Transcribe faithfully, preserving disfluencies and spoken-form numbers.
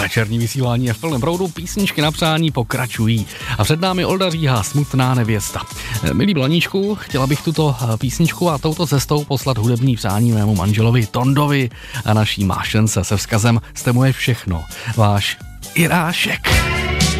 Večerní vysílání je v plném proudu, písničky na přání pokračují. A před námi Olda Říha, Smutná nevěsta. Milý Blaníčku, chtěla bych tuto písničku a touto cestou poslat hudební přání mému manželovi Tondovi a naší mášence se vzkazem Jste moje všechno. Váš Irášek.